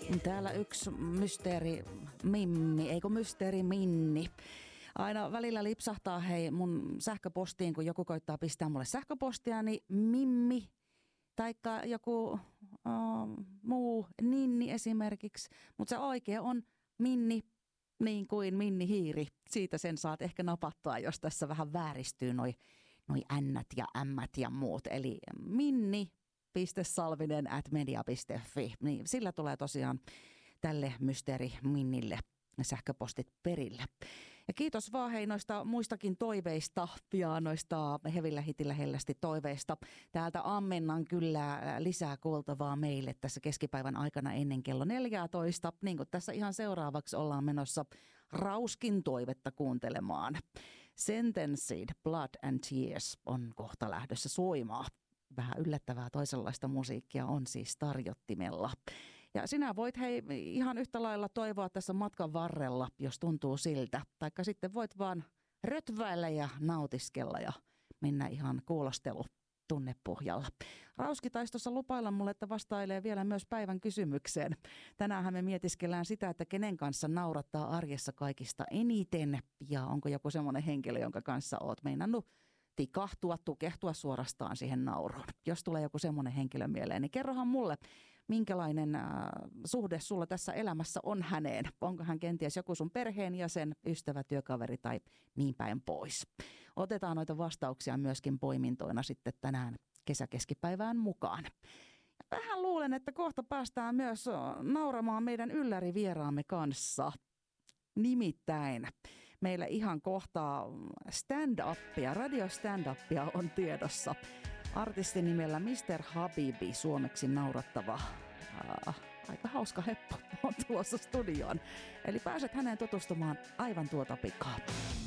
Täällä yksi mysteeri Mimmi, eikö mysteeri Minni. Aina välillä lipsahtaa hei mun sähköpostiin, kun joku koittaa pistää mulle sähköpostia, niin Mimmi taikka joku muu Ninni esimerkiksi. Mutta se oikea on Minni, niin kuin Minni Hiiri. Siitä sen saat ehkä napattua, jos tässä vähän vääristyy noi ännät ja ämmät ja muut. Eli minni.salvinen@media.fi. Niin sillä tulee tosiaan tälle mysteeri Minnille sähköpostit perille. Ja kiitos vaan hei noista muistakin toiveista, pianoista, hevillä hitillä hellästi toiveista. Täältä ammennan kyllä lisää kuultavaa meille tässä keskipäivän aikana ennen kello 14. Niin kuin tässä ihan seuraavaksi ollaan menossa Rauskin toivetta kuuntelemaan. Sentenced, Blood and Tears on kohta lähdössä soimaan. Vähän yllättävää toisenlaista musiikkia on siis tarjottimella. Ja sinä voit hei ihan yhtä lailla toivoa tässä matkan varrella, jos tuntuu siltä. Taikka sitten voit vaan rötväillä ja nautiskella ja mennä ihan kuulostelu tunnepohjalla. Rauski taisi tuossa lupailla mulle, että vastailee vielä myös päivän kysymykseen. Tänäänhän me mietiskellään sitä, että kenen kanssa naurattaa arjessa kaikista eniten. Ja onko joku semmoinen henkilö, jonka kanssa oot meinannut tikahtua, tukehtua suorastaan siihen nauruun. Jos tulee joku semmoinen henkilö mieleen, niin kerrohan mulle, minkälainen suhde sulla tässä elämässä on häneen. Onko hän kenties joku sun perheenjäsen, ystävä, työkaveri tai niin päin pois. Otetaan noita vastauksia myöskin poimintoina sitten tänään kesäkeskipäivään mukaan. Vähän luulen, että kohta päästään myös nauramaan meidän yllärivieraamme kanssa. Nimittäin meillä ihan kohta stand-upia, radio stand-upia on tiedossa. Artistin nimellä Mr. Habibi, suomeksi naurattava, aika hauska heppo on tulossa studioon. Eli pääset häneen tutustumaan aivan tuota pikaa.